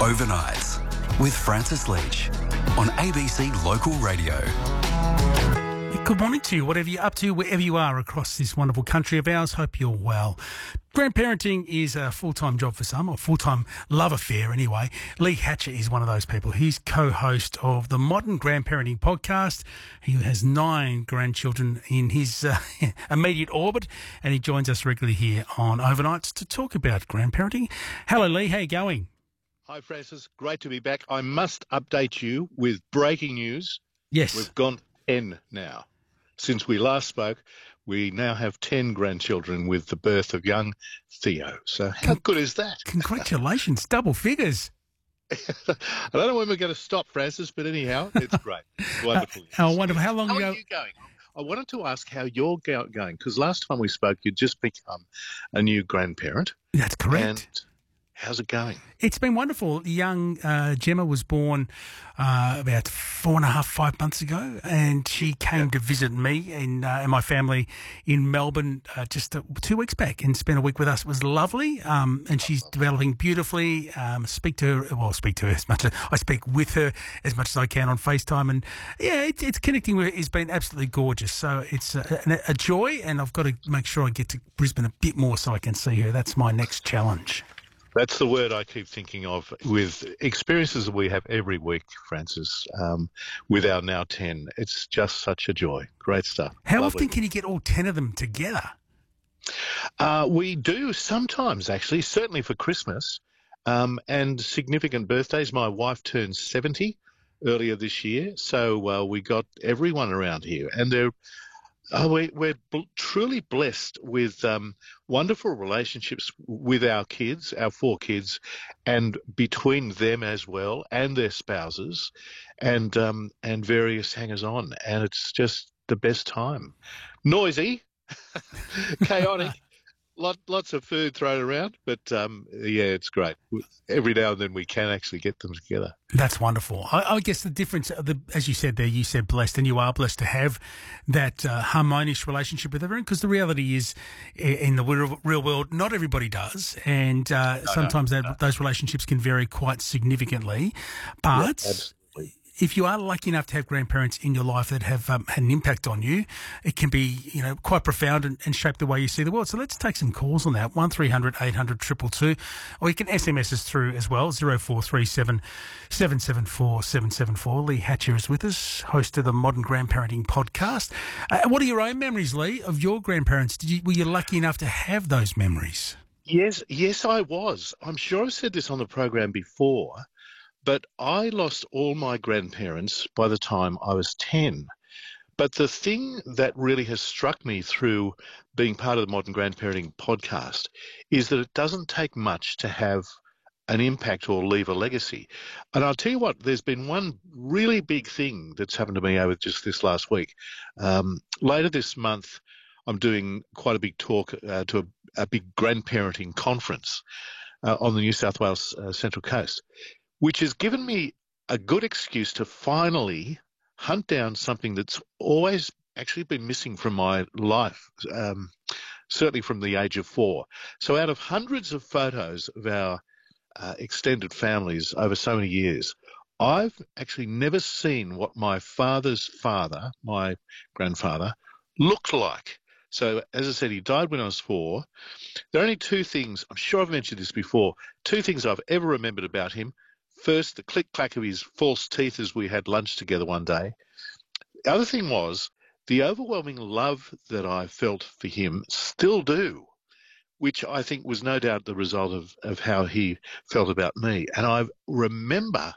Overnights with Francis Leach on ABC Local Radio. Good morning to you, whatever you're up to, wherever you are across this wonderful country of ours. Hope you're well. Grandparenting is a full-time job for some, or full-time love affair anyway. Lee Hatcher is one of those people. He's co-host of the Modern Grandparenting Podcast. He has 9 grandchildren in his immediate orbit, and he joins us regularly here on Overnights to talk about grandparenting. Hello, Lee. How you going? Hi, Francis. Great to be back. I must update you with breaking news. Yes. We've gone 10 now. Since we last spoke, we now have 10 grandchildren with the birth of young Theo. So how good is that? Congratulations. Double figures. I don't know when we're going to stop, Francis, but anyhow, it's great. Wonderful. Wonderful. How long How ago? are you going? I wanted to ask how you're going, because last time we spoke, you'd just become a new grandparent. That's correct. And how's it going? It's been wonderful. Young Gemma was born about 5 months ago, and she came to visit me and my family in Melbourne just 2 weeks back and spent a week with us. It was lovely, and she's developing beautifully. Speak to her as much as I speak with her as much as I can on FaceTime, and yeah, it's connecting with her. It's been absolutely gorgeous. So it's a joy, and I've got to make sure I get to Brisbane a bit more so I can see her. That's my next challenge. That's the word I keep thinking of with experiences that we have every week, Francis, with our now 10. It's just such a joy. Great stuff. How Lovely. often can you get all 10 of them together? We do sometimes, actually, certainly for Christmas and significant birthdays. My wife turned 70 earlier this year, so we got everyone around here. And we're truly blessed with wonderful relationships with our kids, our 4 kids, and between them as well, and their spouses, and various hangers-on. And it's just the best time. Noisy, chaotic, lots of food thrown around, but yeah, it's great. Every now and then we can actually get them together. That's wonderful. I guess the difference, as you said there, you said blessed, and you are blessed to have that harmonious relationship with everyone, because the reality is in the real world, not everybody does, and sometimes those relationships can vary quite significantly. But if you are lucky enough to have grandparents in your life that have had an impact on you, it can be, quite profound and shape the way you see the world. So let's take some calls on that. 1300 800 222, or you can SMS us through as well, 0437 774 774. Lee Hatcher is with us, host of the Modern Grandparenting Podcast. What are your own memories, Lee, of your grandparents? Were you lucky enough to have those memories? Yes, I was. I'm sure I've said this on the program before, but I lost all my grandparents by the time I was 10. But the thing that really has struck me through being part of the Modern Grandparenting Podcast is that it doesn't take much to have an impact or leave a legacy. And I'll tell you what, there's been one really big thing that's happened to me over just this last week. Later this month, I'm doing quite a big talk to a big grandparenting conference on the New South Wales Central Coast, which has given me a good excuse to finally hunt down something that's always actually been missing from my life, certainly from the age of 4. So out of hundreds of photos of our extended families over so many years, I've actually never seen what my father's father, my grandfather, looked like. So, as I said, he died when I was 4. There are only 2 things, I'm sure I've mentioned this before, 2 things I've ever remembered about him. First, the click-clack of his false teeth as we had lunch together one day. The other thing was the overwhelming love that I felt for him, still do, which I think was no doubt the result of how he felt about me. And I remember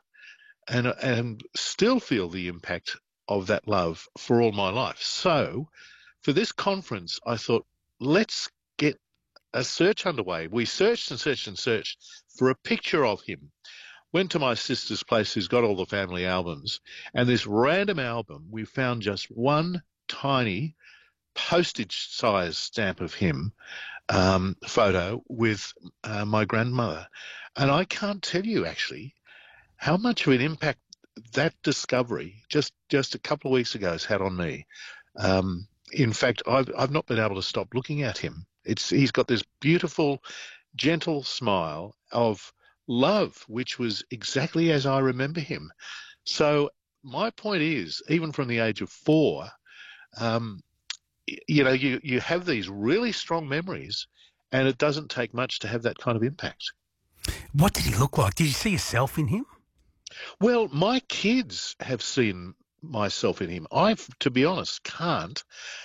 and still feel the impact of that love for all my life. So for this conference, I thought, let's get a search underway. We searched and searched and searched for a picture of him. Went to my sister's place, who's got all the family albums, and this random album, we found just one tiny postage-size stamp of him, photo with my grandmother. And I can't tell you, actually, how much of an impact that discovery just a couple of weeks ago has had on me. In fact, I've not been able to stop looking at him. He's got this beautiful, gentle smile of love, which was exactly as I remember him. So my point is, even from the age of 4, um, you have these really strong memories, and it doesn't take much to have that kind of impact. What did he look like? Did you see yourself in him? Well, my kids have seen myself in him. I, to be honest, can't.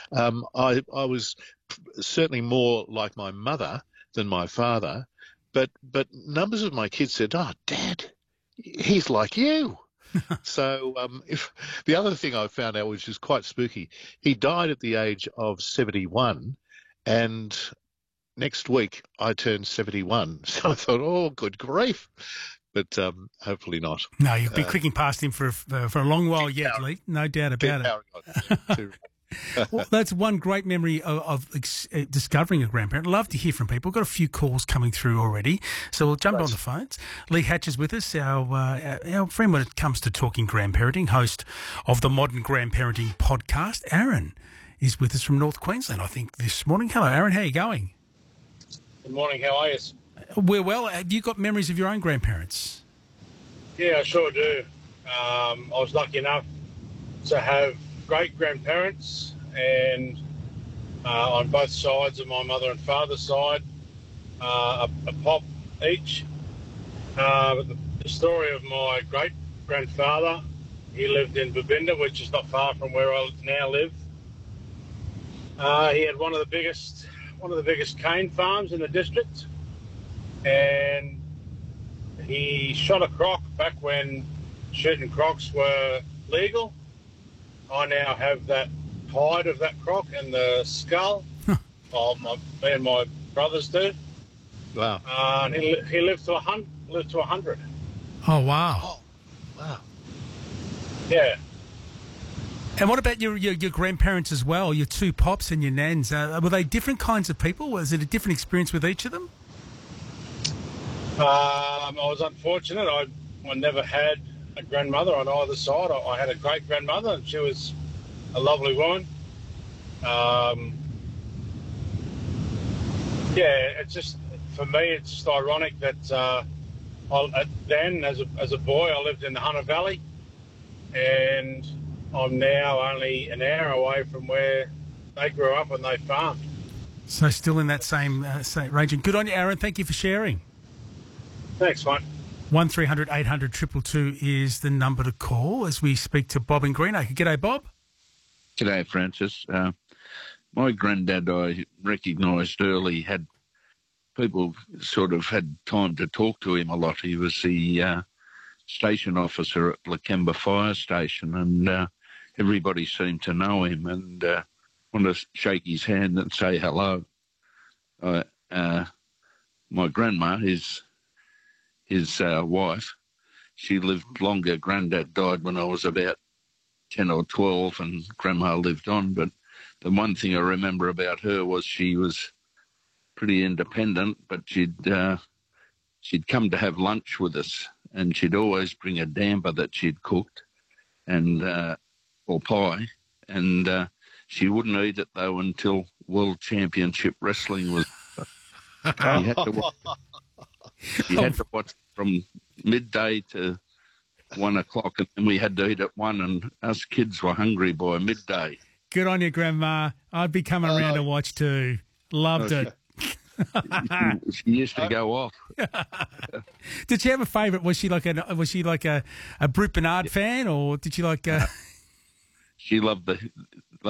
I was certainly more like my mother than my father, but numbers of my kids said, "Oh, Dad, he's like you." So if the other thing I found out, which is quite spooky, he died at the age of 71, and next week I turned 71. So I thought, oh, good grief. But hopefully not. No, you've been clicking past him for a long while yet, Lee. No doubt about it. Well, that's one great memory of discovering a grandparent. Love to hear from people. We've got a few calls coming through already, so we'll jump on the phones. Lee Hatch is with us, our friend when it comes to talking grandparenting, host of the Modern Grandparenting podcast. Aaron is with us from North Queensland, I think, this morning. Hello, Aaron. How are you going? Good morning. How are you? We're well. Have you got memories of your own grandparents? Yeah, I sure do. I was lucky enough to have great-grandparents, and on both sides of my mother and father's side, a pop each. But the story of my great-grandfather, he lived in Babinda, which is not far from where I now live. He had one of the biggest cane farms in the district, and he shot a croc back when shooting crocs were legal. I now have that hide of that croc and the skull. Me and my brothers do. Wow. And he lived to 100. Oh, wow. Oh, wow. Yeah. And what about your grandparents as well, your two pops and your nans? Were they different kinds of people? Was it a different experience with each of them? I was unfortunate. I never had a grandmother on either side. I had a great-grandmother, and she was a lovely woman. It's just, for me, it's just ironic that then, as a boy, I lived in the Hunter Valley, and I'm now only an hour away from where they grew up and they farmed. So still in that same region. Good on you, Aaron. Thank you for sharing. Thanks, mate. 1300 800 222 is the number to call as we speak to Bob in Greenacre. G'day, Bob. G'day, Francis. My granddad, I recognised early, had people sort of had time to talk to him a lot. He was the station officer at Lakemba Fire Station, and everybody seemed to know him and want to shake his hand and say hello. My grandma, his wife, she lived longer. Granddad died when I was about 10 or 12 and Grandma lived on. But the one thing I remember about her was she was pretty independent, but she'd come to have lunch with us, and she'd always bring a damper that she'd cooked and or pie, and she wouldn't eat it, though, until World Championship Wrestling was. You had to watch from midday to 1 o'clock, and then we had to eat at 1, and us kids were hungry by midday. Good on you, Grandma. I'd be coming around to watch too. Loved it. She used to go off. Did she have a favourite? Was she like a Brute Bernard fan, or did she like? She loved the